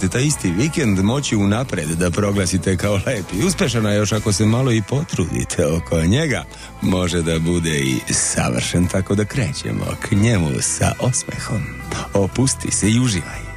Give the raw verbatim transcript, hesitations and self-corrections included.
ćete taj isti vikend moći unapred da proglasite kao lep i uspešan, a još ako se malo i potrudite oko njega, može da bude i savršen, tako da krećemo k njemu sa osmehom. Opusti se i uživaj.